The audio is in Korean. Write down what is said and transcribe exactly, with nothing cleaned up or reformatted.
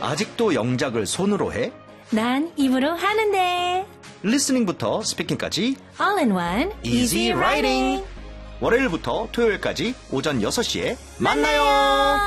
아직도 영작을 손으로 해? 난 입으로 하는데. 리스닝부터 스피킹까지 All in one, Easy Writing. 월요일부터 토요일까지 오전 여섯 시에 만나요.